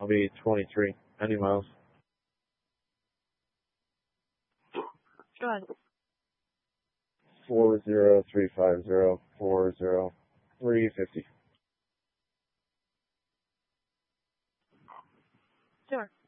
I'll be 23. 90 miles. Go ahead. 40350 Sure.